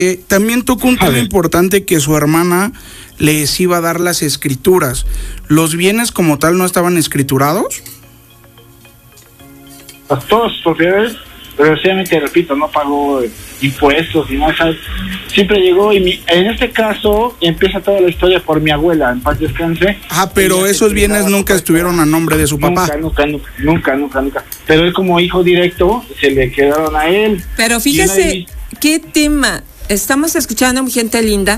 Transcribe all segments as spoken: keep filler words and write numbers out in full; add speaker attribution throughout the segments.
Speaker 1: Eh, también tocó un tema importante que su hermana les iba a dar las escrituras. ¿Los bienes como tal no estaban escriturados?
Speaker 2: Todas sus propiedades, pero sencillamente, repito, no pagó impuestos ni nada. ¿Sabes? Siempre llegó y mi, en este caso empieza toda la historia por mi abuela, en paz descanse.
Speaker 1: Ah, pero esos bienes nunca estuvieron a nombre de su papá.
Speaker 2: Nunca, nunca, nunca, nunca, nunca. Pero él como hijo directo se le quedaron a él.
Speaker 3: Pero fíjese, qué tema. Estamos escuchando, gente linda,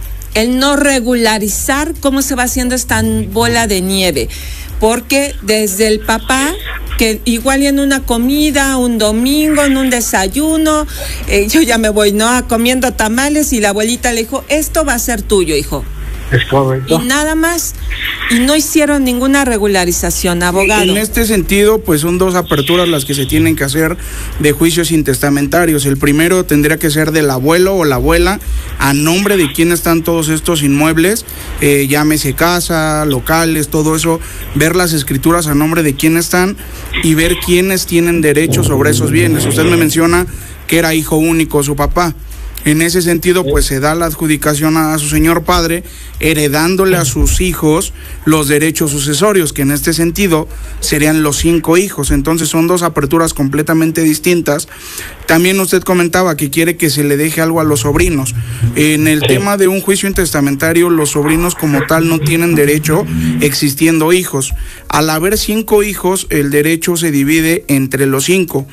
Speaker 3: el no regularizar cómo se va haciendo esta bola de nieve. Porque desde el papá, que igual en una comida, un domingo, en un desayuno, eh, yo ya me voy, ¿no? A comiendo tamales y la abuelita le dijo, esto va a ser tuyo, hijo.
Speaker 2: Es correcto.
Speaker 3: Y nada más. Y no hicieron ninguna regularización, abogado.
Speaker 1: En este sentido, pues son dos aperturas las que se tienen que hacer de juicios intestamentarios. El primero tendría que ser del abuelo o la abuela, a nombre de quién están todos estos inmuebles, eh, llámese casa, locales, todo eso, ver las escrituras a nombre de quién están y ver quiénes tienen derecho sobre esos bienes. Usted me menciona que era hijo único su papá. En ese sentido, pues se da la adjudicación a, a su señor padre, heredándole a sus hijos los derechos sucesorios, que en este sentido serían los cinco hijos. Entonces son dos aperturas completamente distintas. También usted comentaba que quiere que se le deje algo a los sobrinos. En el tema de un juicio intestamentario, los sobrinos como tal no tienen derecho existiendo hijos. Al haber cinco hijos, el derecho se divide entre los cinco.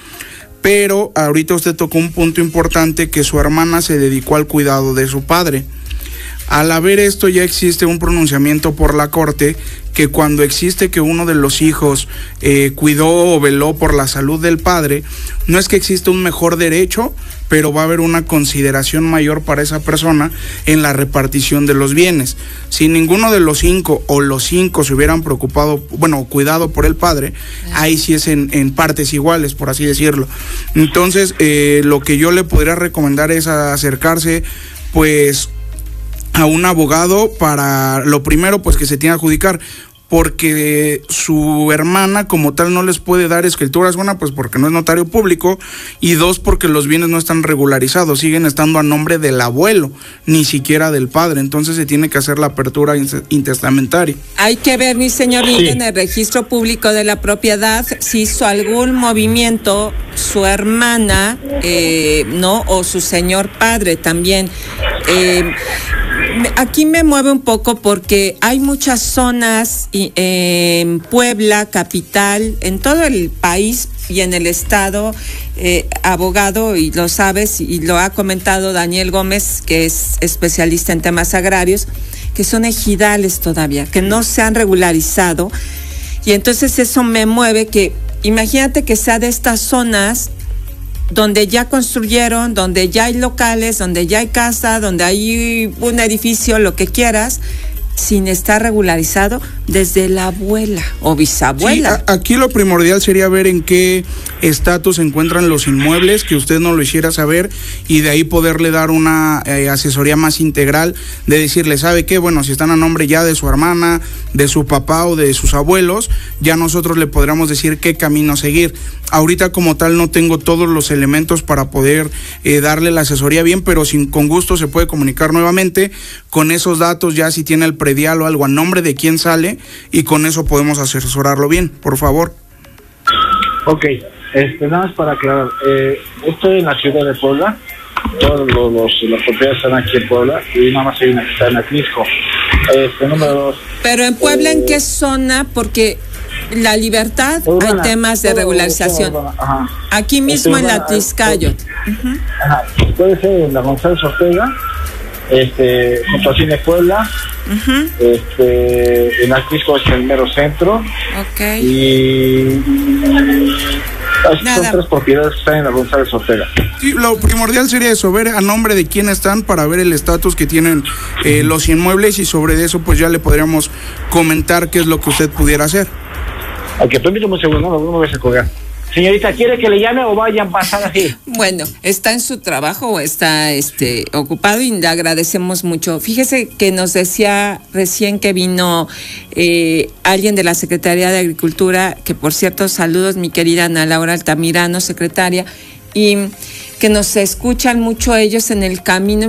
Speaker 1: Pero ahorita usted tocó un punto importante, que su hermana se dedicó al cuidado de su padre. Al haber esto, ya existe un pronunciamiento por la corte que cuando existe que uno de los hijos eh, cuidó o veló por la salud del padre, no es que exista un mejor derecho, pero va a haber una consideración mayor para esa persona en la repartición de los bienes. Si ninguno de los cinco o los cinco se hubieran preocupado, bueno, cuidado por el padre, ahí sí es en, en partes iguales, por así decirlo. Entonces, eh, lo que yo le podría recomendar es acercarse, pues, a un abogado para, lo primero, pues que se tiene que adjudicar, porque su hermana como tal no les puede dar escrituras, una, pues porque no es notario público, y dos, porque los bienes no están regularizados, siguen estando a nombre del abuelo, ni siquiera del padre. Entonces se tiene que hacer la apertura intestamentaria.
Speaker 3: Hay que ver, mi señor, sí, en el registro público de la propiedad si hizo algún movimiento su hermana, eh, no, o su señor padre también. Eh, Aquí me mueve un poco porque hay muchas zonas eh, en Puebla, capital, en todo el país y en el estado, eh, abogado, y lo sabes, y lo ha comentado Daniel Gómez, que es especialista en temas agrarios, que son ejidales todavía, que no se han regularizado. Y entonces eso me mueve que, imagínate que sea de estas zonas donde ya construyeron, donde ya hay locales, donde ya hay casa, donde hay un edificio, lo que quieras, sin estar regularizado desde la abuela o bisabuela.
Speaker 1: Sí, a, aquí lo primordial sería ver en qué estatus se encuentran los inmuebles, que usted no lo hiciera saber, y de ahí poderle dar una eh, asesoría más integral, de decirle, ¿sabe qué? Bueno, si están a nombre ya de su hermana, de su papá o de sus abuelos, ya nosotros le podríamos decir qué camino seguir. Ahorita como tal no tengo todos los elementos para poder eh, darle la asesoría bien, pero sin, con gusto se puede comunicar nuevamente con esos datos, ya si tiene el predial o algo a nombre de quién sale, y con eso podemos asesorarlo bien, por favor.
Speaker 2: Ok, este, nada más para aclarar, eh, estoy en la ciudad de Puebla, todos los, los, las propiedades están aquí en Puebla, y nada más hay una que está en Atlisco. Este, número dos.
Speaker 3: Pero en Puebla, eh, ¿en qué zona? Porque La Libertad, urbana, hay temas de todo, regularización. Todo, ajá. Aquí mismo este, en la Tizcayo. Uh-huh.
Speaker 2: Ajá, puede ser en la González Ortega, este, junto a Cine Puebla, uh-huh. este, en Atlisco es el mero centro.
Speaker 3: Okay.
Speaker 2: Y son tres propiedades que están en la González Ortega.
Speaker 1: Sí, lo primordial sería eso, ver a nombre de quién están para ver el estatus que tienen eh, los inmuebles, y sobre eso pues ya le podríamos comentar qué es lo que usted pudiera hacer.
Speaker 2: Ok, permítame un segundo, no, no me voy a colgar. Señorita, ¿quiere que le llame o vayan a pasar así?
Speaker 3: Bueno, está en su trabajo o está este ocupado, y le agradecemos mucho. Fíjese que nos decía recién que vino eh, alguien de la Secretaría de Agricultura, que por cierto, saludos, mi querida Ana Laura Altamirano, secretaria, y que nos escuchan mucho ellos en el camino